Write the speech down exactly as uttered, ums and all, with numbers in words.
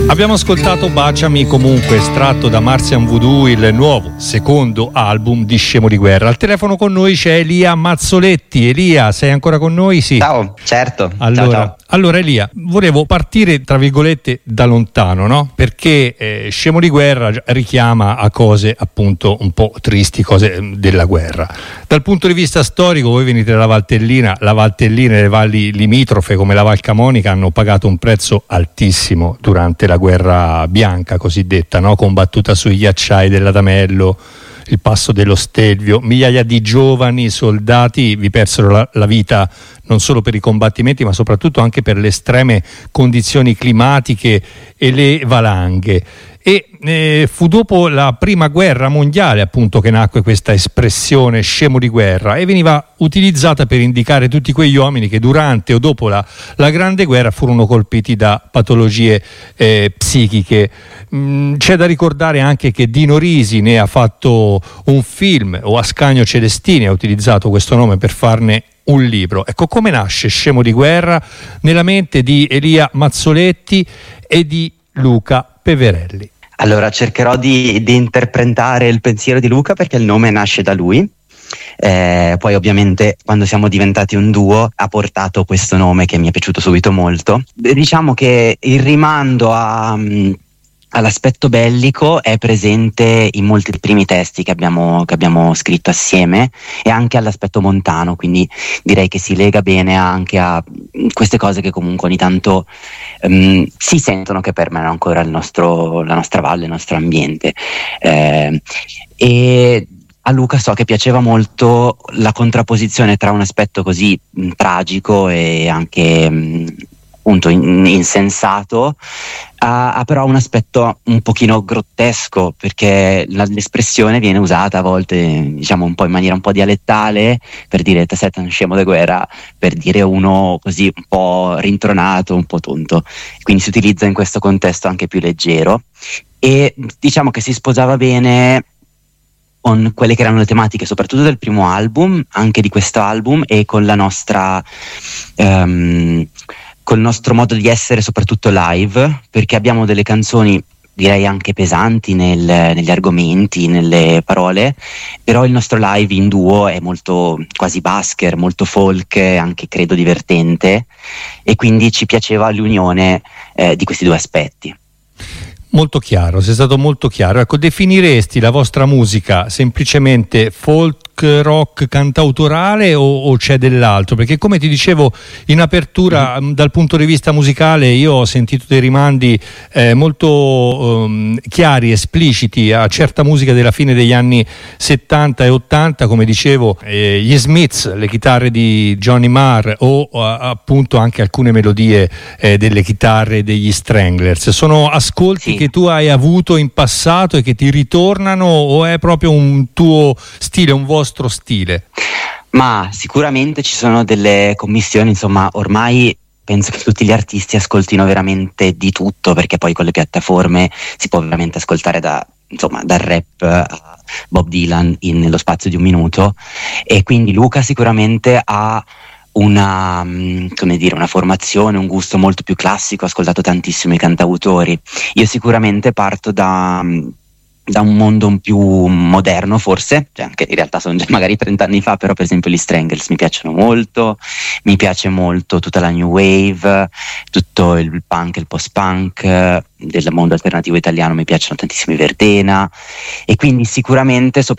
Abbiamo ascoltato Baciami comunque, estratto da Martian Voodoo, il nuovo secondo album di Scemo di Guerra. Al telefono con noi c'è Elia Mazzoletti. Elia, sei ancora con noi? Sì. Ciao, certo. Allora, ciao, ciao. allora Elia, volevo partire tra virgolette da lontano, no? Perché eh, Scemo di Guerra richiama a cose appunto un po' tristi, cose della guerra. Dal punto di vista storico, voi venite dalla Valtellina, la Valtellina e le valli limitrofe come la Val Camonica hanno pagato un prezzo altissimo durante la guerra bianca cosiddetta, no? Combattuta sui ghiacciai dell'Adamello, il passo dello Stelvio. Migliaia di giovani soldati vi persero la, la vita non solo per i combattimenti ma soprattutto anche per le estreme condizioni climatiche e le valanghe. E eh, fu dopo la prima guerra mondiale appunto che nacque questa espressione scemo di guerra, e veniva utilizzata per indicare tutti quegli uomini che durante o dopo la, la grande guerra furono colpiti da patologie eh, psichiche. Mm, c'è da ricordare anche che Dino Risi ne ha fatto un film, o Ascanio Celestini ha utilizzato questo nome per farne un libro. Ecco, come nasce Scemo di Guerra nella mente di Elia Mazzoletti e di Luca Peverelli? Allora cercherò di, di interpretare il pensiero di Luca, perché il nome nasce da lui. Eh, poi ovviamente quando siamo diventati un duo ha portato questo nome che mi è piaciuto subito molto. Diciamo che il rimando a... all'aspetto bellico è presente in molti primi testi che abbiamo, che abbiamo scritto assieme, e anche all'aspetto montano, quindi direi che si lega bene anche a queste cose che comunque ogni tanto um, si sentono, che permeano ancora il nostro, la nostra valle, il nostro ambiente. Eh, e a Luca so che piaceva molto la contrapposizione tra un aspetto così mh, tragico e anche mh, appunto in, insensato ha, ha però un aspetto un pochino grottesco, perché la, l'espressione viene usata a volte, diciamo, un po' in maniera un po' dialettale per dire te sei un scemo de guerra, per dire uno così un po' rintronato, un po' tonto, quindi si utilizza in questo contesto anche più leggero, e diciamo che si sposava bene con quelle che erano le tematiche soprattutto del primo album, anche di questo album, e con la nostra um, col nostro modo di essere soprattutto live, perché abbiamo delle canzoni direi anche pesanti nel, negli argomenti, nelle parole, però il nostro live in duo è molto quasi basker, molto folk, anche credo divertente, e quindi ci piaceva l'unione eh, di questi due aspetti. Molto chiaro, sei stato molto chiaro. Ecco, definiresti la vostra musica semplicemente folk, rock, cantautorale, o, o c'è dell'altro? Perché come ti dicevo in apertura, mm. dal punto di vista musicale io ho sentito dei rimandi eh, molto um, chiari, espliciti a certa musica della fine degli anni settanta e ottanta, come dicevo eh, gli Smiths, le chitarre di Johnny Marr, o uh, appunto anche alcune melodie eh, delle chitarre degli Stranglers. Sono ascolti sì. che tu hai avuto in passato e che ti ritornano, o è proprio un tuo stile, un vostro stile? Ma sicuramente ci sono delle commissioni, insomma, ormai penso che tutti gli artisti ascoltino veramente di tutto, perché poi con le piattaforme si può veramente ascoltare da, insomma, dal rap a Bob Dylan in, nello spazio di un minuto, e quindi Luca sicuramente ha una, come dire, una formazione, un gusto molto più classico, ha ascoltato tantissimo i cantautori. Io sicuramente parto da da un mondo un più moderno, forse, cioè anche in realtà sono già magari trenta anni fa, però per esempio gli Stranglers mi piacciono molto, mi piace molto tutta la new wave, tutto il punk, il post-punk del mondo alternativo italiano, mi piacciono tantissimo i Verdena, e quindi sicuramente